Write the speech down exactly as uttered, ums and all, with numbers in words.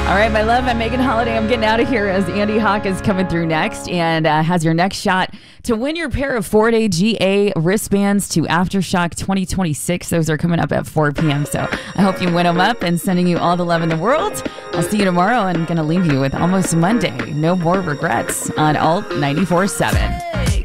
All right, my love, I'm Megan Holiday. I'm getting out of here as Andy Hawk is coming through next and uh, has your next shot to win your pair of four-day G A wristbands to Aftershock twenty twenty-six. Those are coming up at four p.m. So I hope you win them up and sending you all the love in the world. I'll see you tomorrow and I'm going to leave you with Almost Monday. No more regrets on Alt ninety-four point seven.